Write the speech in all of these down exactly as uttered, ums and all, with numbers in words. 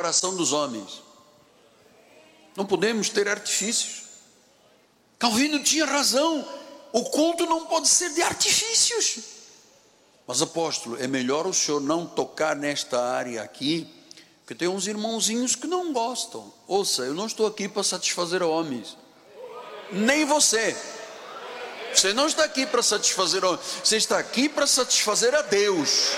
coração dos homens. Não podemos ter artifícios. Calvino tinha razão. O culto não pode ser de artifícios. Mas, apóstolo, é melhor o senhor não tocar nesta área aqui, porque tem uns irmãozinhos que não gostam. Ouça, eu não estou aqui para satisfazer homens. Nem você. Você não está aqui para satisfazer homens. Você está aqui para satisfazer a Deus.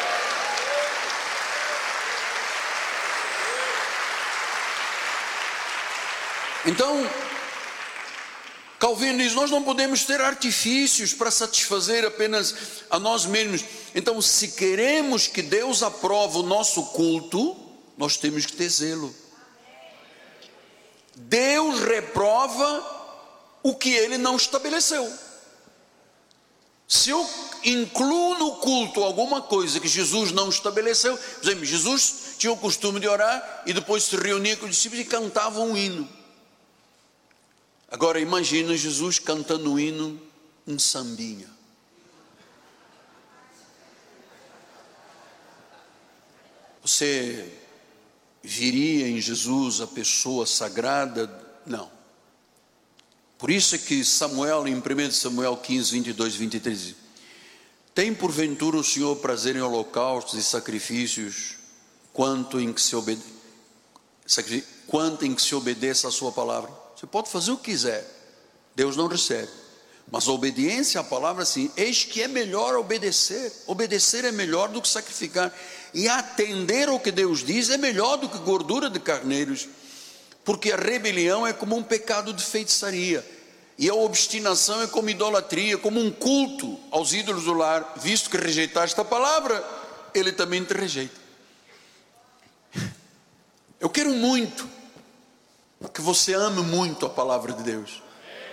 Então, Calvino diz, nós não podemos ter artifícios para satisfazer apenas a nós mesmos. Então, se queremos que Deus aprove o nosso culto, nós temos que ter zelo. Deus reprova o que Ele não estabeleceu. Se eu incluo no culto alguma coisa que Jesus não estabeleceu, por exemplo, Jesus tinha o costume de orar e depois se reunia com os discípulos e cantava um hino. Agora imagina Jesus cantando um hino, um sambinha. Você viria em Jesus a pessoa sagrada? Não. Por isso é que Samuel, em primeiro Samuel quinze, vinte e dois, vinte e três, diz, tem porventura o Senhor prazer em holocaustos e sacrifícios, quanto em que se obede... quanto em que se obedeça a sua palavra? Você pode fazer o que quiser, Deus não recebe. Mas a obediência à palavra, sim, eis que é melhor obedecer. Obedecer é melhor do que sacrificar. E atender ao que Deus diz é melhor do que gordura de carneiros. Porque a rebelião é como um pecado de feitiçaria. E a obstinação é como idolatria, como um culto aos ídolos do lar. Visto que rejeitaste a palavra, Ele também te rejeita. Eu quero muito que você ame muito a palavra de Deus.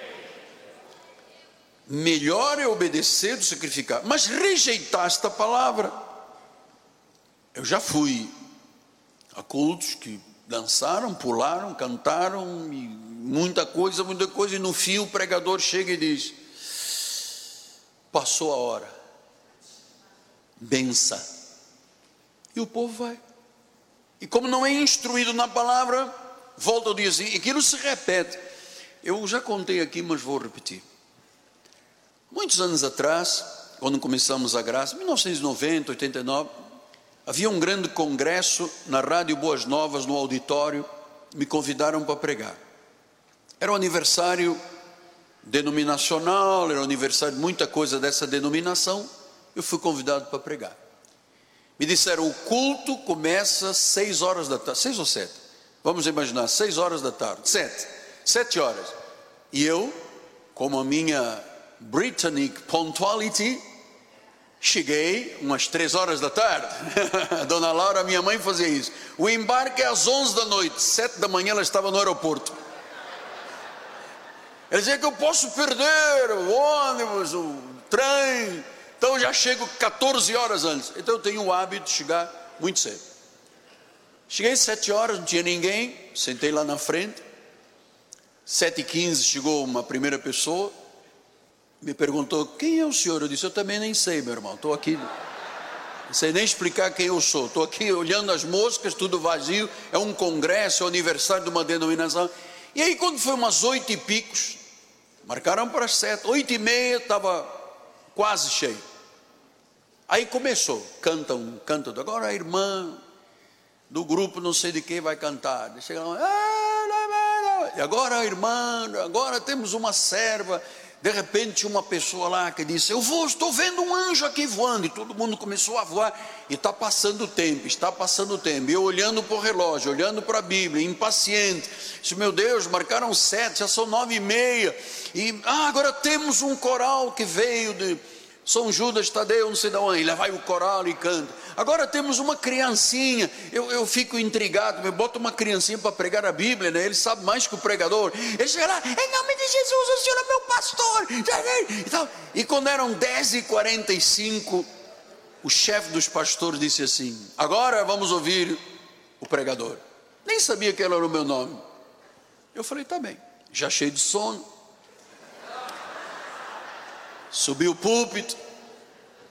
Melhor é obedecer do que sacrificar. Mas rejeitaste a palavra. Eu já fui a cultos que dançaram, pularam, cantaram, e muita coisa, muita coisa, e no fim o pregador chega e diz, passou a hora, bença, e o povo vai, e como não é instruído na palavra, volta ao dia seguinte, aquilo se repete. Eu já contei aqui, mas vou repetir. Muitos anos atrás, quando começamos a graça, mil novecentos e noventa, oitenta e nove, havia um grande congresso na Rádio Boas Novas, no auditório, me convidaram para pregar. Era um aniversário denominacional, era um aniversário de muita coisa dessa denominação, eu fui convidado para pregar. Me disseram, o culto começa às seis horas da tarde, seis ou sete? Vamos imaginar, seis horas da tarde, sete, sete horas. E eu, como a minha Britannic punctuality, cheguei umas três horas da tarde. A dona Laura, minha mãe, fazia isso. O embarque é às onze da noite, sete da manhã ela estava no aeroporto. Ela dizia que eu posso perder o ônibus, o trem, então eu já chego catorze horas antes. Então eu tenho o hábito de chegar muito cedo. Cheguei às sete horas, não tinha ninguém, sentei lá na frente. Sete e quinze chegou uma primeira pessoa, me perguntou, quem é o senhor? Eu disse, eu também nem sei, meu irmão, estou aqui, não sei nem explicar quem eu sou, estou aqui olhando as moscas, tudo vazio, é um congresso, é o aniversário de uma denominação. E aí quando foi umas oito e picos, marcaram para as sete, oito e meia, estava quase cheio. Aí começou, canta um, canta outro. Agora a irmã do grupo não sei de quem vai cantar. Chega lá, e agora a irmã, agora temos uma serva. De repente uma pessoa lá que disse, eu vou, estou vendo um anjo aqui voando, e todo mundo começou a voar, e está passando o tempo, está passando o tempo, e eu olhando para o relógio, olhando para a Bíblia, impaciente, disse, meu Deus, marcaram sete, já são nove e meia, e ah, agora temos um coral que veio de São Judas Tadeu, não sei de onde, e lá vai o coral e canta. Agora temos uma criancinha, eu, eu fico intrigado, eu boto uma criancinha para pregar a Bíblia, né? Ele sabe mais que o pregador, ele chega lá, em nome de Jesus, o Senhor é meu pastor, e, tal. E quando eram dez e quarenta e cinco, o chefe dos pastores disse assim, agora vamos ouvir o pregador. Nem sabia que ele era o meu nome. Eu falei, tá bem, já cheio de sono, subi o púlpito,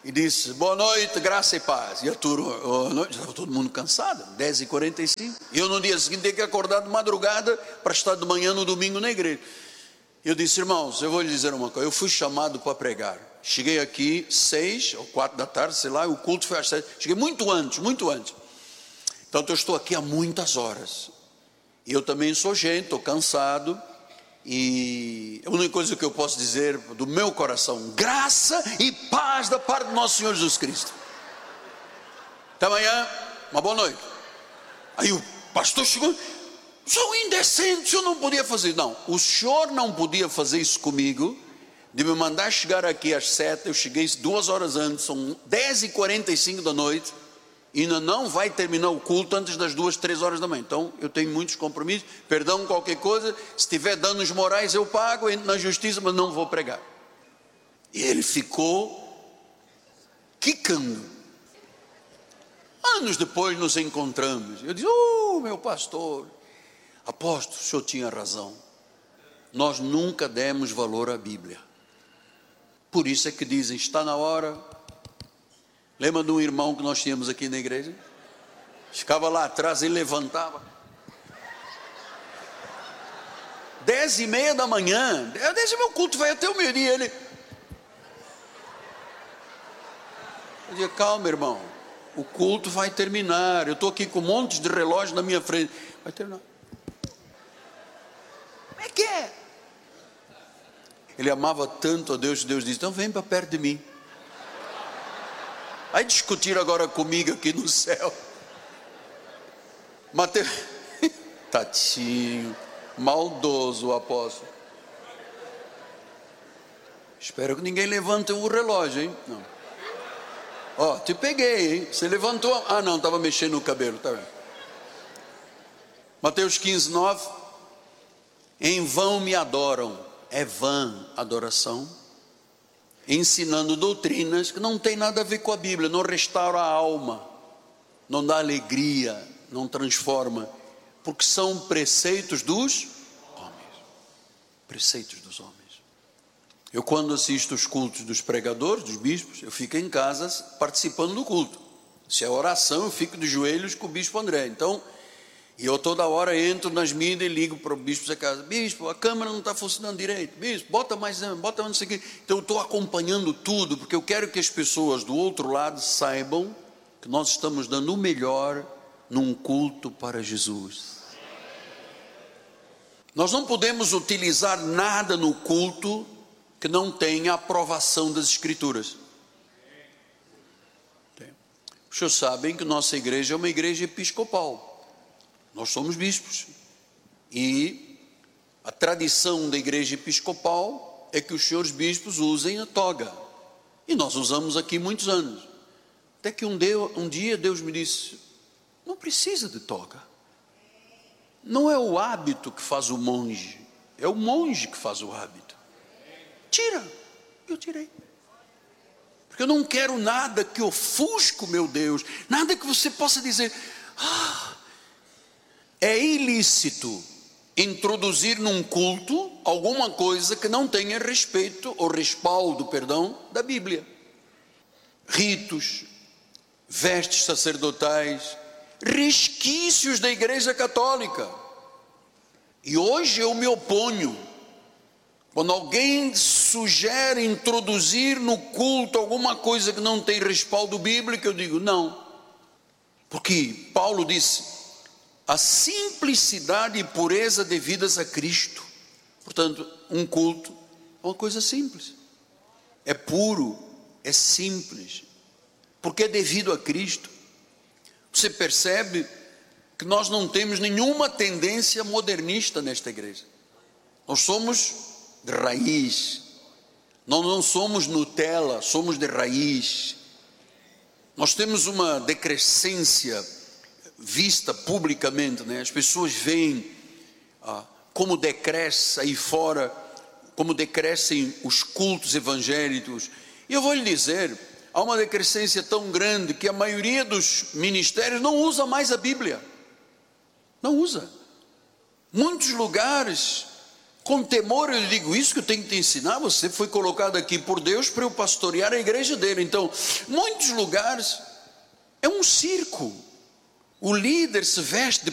e disse: boa noite, graça e paz. E a turma, boa noite, estava todo mundo cansado, dez e quarenta e cinco. E eu no dia seguinte tinha que acordar de madrugada para estar de manhã no domingo na igreja. Eu disse: irmãos, eu vou lhe dizer uma coisa, eu fui chamado para pregar. Cheguei aqui seis ou quatro da tarde, sei lá, o culto foi às sete. Cheguei muito antes, muito antes. Então eu estou aqui há muitas horas. E eu também sou gente, estou cansado. E a única coisa que eu posso dizer do meu coração: graça e paz da parte do nosso Senhor Jesus Cristo. Até amanhã, uma boa noite. Aí o pastor chegou: sou indecente, o senhor não podia fazer. Não, o senhor não podia fazer isso comigo, de me mandar chegar aqui às sete. Eu cheguei duas horas antes, são dez e quarenta e cinco da noite, e ainda não vai terminar o culto antes das duas, três horas da manhã. Então eu tenho muitos compromissos, perdão qualquer coisa, se tiver danos morais eu pago, entro na justiça, mas não vou pregar. E ele ficou quicando. Anos depois nos encontramos, eu disse: oh meu pastor, apóstolo, o senhor tinha razão, nós nunca demos valor à Bíblia. Por isso é que dizem: está na hora. Lembra de um irmão que nós tínhamos aqui na igreja? Ficava lá atrás e levantava. Dez e meia da manhã, dez e meia o culto vai até o meio-dia. Ele... Eu dizia: calma, irmão, o culto vai terminar. Eu estou aqui com um monte de relógio na minha frente. Vai terminar. Como é que é? Ele amava tanto a Deus que Deus disse: então vem para perto de mim. Aí discutiram agora comigo aqui no céu. Mateus, tatinho, maldoso o apóstolo. Espero que ninguém levante o relógio, hein? Não. Ó, te peguei, hein? Você levantou. Ah, não, estava mexendo no cabelo, tá vendo? Mateus quinze, nove. Em vão me adoram. É vã adoração, ensinando doutrinas que não tem nada a ver com a Bíblia, não restaura a alma, não dá alegria, não transforma, porque são preceitos dos homens. Preceitos dos homens. Eu, quando assisto os cultos dos pregadores, dos bispos, eu fico em casa participando do culto. Se é oração, eu fico de joelhos com o bispo André. Então, e eu toda hora entro nas mídias e ligo para o bispo da casa: bispo, a câmera não está funcionando direito, bispo, bota mais, bota mais, não sei o quê. Então eu estou acompanhando tudo, porque eu quero que as pessoas do outro lado saibam que nós estamos dando o melhor num culto para Jesus. Nós não podemos utilizar nada no culto que não tenha a aprovação das Escrituras. Os senhores sabem que nossa igreja é uma igreja episcopal. Nós somos bispos, e a tradição da igreja episcopal é que os senhores bispos usem a toga, e nós usamos aqui muitos anos, até que um dia, um dia Deus me disse: não precisa de toga, não é o hábito que faz o monge, é o monge que faz o hábito. Tira. Eu tirei, porque eu não quero nada que ofusque o meu Deus, nada que você possa dizer: ah, é ilícito introduzir num culto alguma coisa que não tenha respeito ou respaldo, perdão, da Bíblia. Ritos, vestes sacerdotais, resquícios da Igreja Católica. E hoje eu me oponho quando alguém sugere introduzir no culto alguma coisa que não tem respaldo bíblico. Eu digo: não, porque Paulo disse: a simplicidade e pureza devidas a Cristo. Portanto, um culto é uma coisa simples, é puro, é simples, porque é devido a Cristo. Você percebe que nós não temos nenhuma tendência modernista nesta igreja. Nós somos de raiz, nós não somos Nutella, somos de raiz. Nós temos uma decrescência vista publicamente, né? As pessoas veem ah, como decresce aí fora, como decrescem os cultos evangélicos. E eu vou lhe dizer, há uma decrescência tão grande que a maioria dos ministérios não usa mais a Bíblia, não usa. Muitos lugares Com temor eu digo isso que eu tenho que te ensinar. Você foi colocado aqui por Deus para eu pastorear a igreja dele. Então, muitos lugares é um circo. O líder se veste de